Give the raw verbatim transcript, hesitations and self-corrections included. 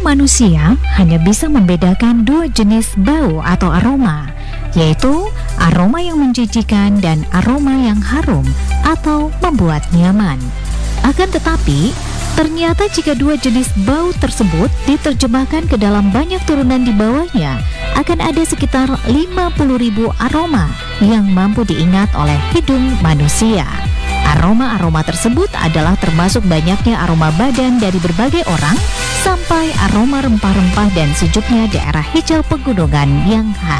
manusia hanya bisa membedakan dua jenis bau atau aroma, yaitu aroma yang menjijikan dan aroma yang harum atau membuat nyaman. Akan tetapi, ternyata jika dua jenis bau tersebut diterjemahkan ke dalam banyak turunan di bawahnya, akan ada sekitar lima puluh ribu aroma yang mampu diingat oleh hidung manusia. Aroma-aroma tersebut adalah termasuk banyaknya aroma badan dari berbagai orang, sampai aroma rempah-rempah dan sejuknya daerah hijau pegunungan yang khas.